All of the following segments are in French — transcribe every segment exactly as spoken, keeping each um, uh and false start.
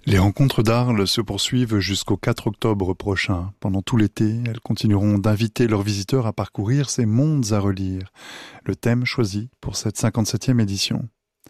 Les rencontres d'Arles se poursuivent jusqu'au quatre octobre prochain. Pendant tout l'été, elles continueront d'inviter leurs visiteurs à parcourir ces mondes à relire, le thème choisi pour cette cinquante-septième édition.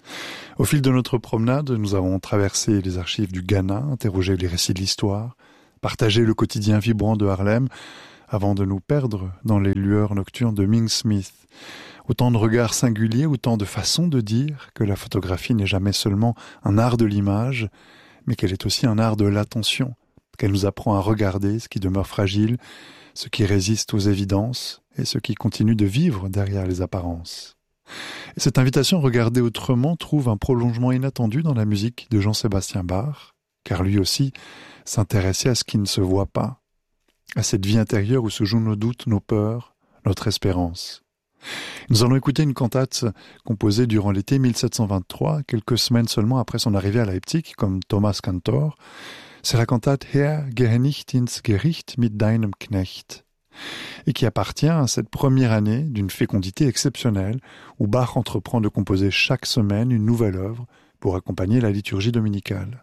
Au fil de notre promenade, nous avons traversé les archives du Ghana, interrogé les récits de l'histoire, partagé le quotidien vibrant de Harlem, avant de nous perdre dans les lueurs nocturnes de Ming Smith. Autant de regards singuliers, autant de façons de dire que la photographie n'est jamais seulement un art de l'image, mais qu'elle est aussi un art de l'attention, qu'elle nous apprend à regarder ce qui demeure fragile, ce qui résiste aux évidences et ce qui continue de vivre derrière les apparences. Et cette invitation à regarder autrement trouve un prolongement inattendu dans la musique de Jean-Sébastien Bach, car lui aussi s'intéressait à ce qui ne se voit pas, à cette vie intérieure où se jouent nos doutes, nos peurs, notre espérance. Nous allons écouter une cantate composée durant l'été mille sept cent vingt-trois, quelques semaines seulement après son arrivée à Leipzig, comme Thomas Cantor. C'est la cantate Herr, gehe nicht ins Gericht mit deinem Knecht, et qui appartient à cette première année d'une fécondité exceptionnelle, où Bach entreprend de composer chaque semaine une nouvelle œuvre pour accompagner la liturgie dominicale.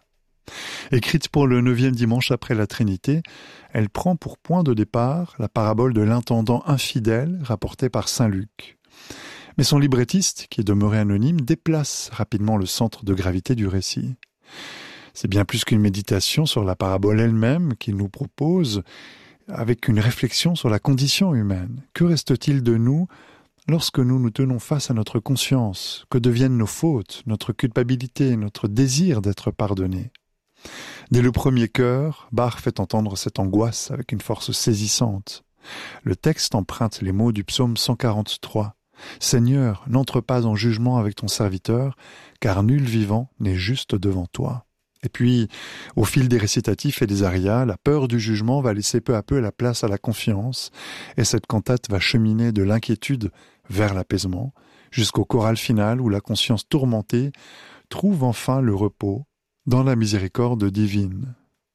Écrite pour le neuvième dimanche après la Trinité, elle prend pour point de départ la parabole de l'intendant infidèle rapportée par saint Luc. Mais son librettiste, qui est demeuré anonyme, déplace rapidement le centre de gravité du récit. C'est bien plus qu'une méditation sur la parabole elle-même qu'il nous propose, avec une réflexion sur la condition humaine. Que reste-t-il de nous lorsque nous nous tenons face à notre conscience? Que deviennent nos fautes, notre culpabilité, notre désir d'être pardonné? Dès le premier chœur, Bach fait entendre cette angoisse avec une force saisissante. Le texte emprunte les mots du psaume cent quarante-trois. « Seigneur, n'entre pas en jugement avec ton serviteur, car nul vivant n'est juste devant toi. » Et puis, au fil des récitatifs et des arias, la peur du jugement va laisser peu à peu la place à la confiance, et cette cantate va cheminer de l'inquiétude vers l'apaisement, jusqu'au choral final où la conscience tourmentée trouve enfin le repos dans la miséricorde divine.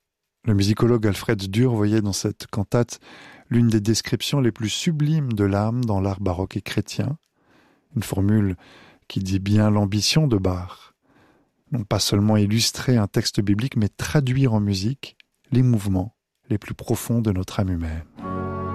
Le musicologue Alfred Dürer voyait dans cette cantate l'une des descriptions les plus sublimes de l'âme dans l'art baroque et chrétien, une formule qui dit bien l'ambition de Bach. Non pas seulement illustrer un texte biblique, mais traduire en musique les mouvements les plus profonds de notre âme humaine.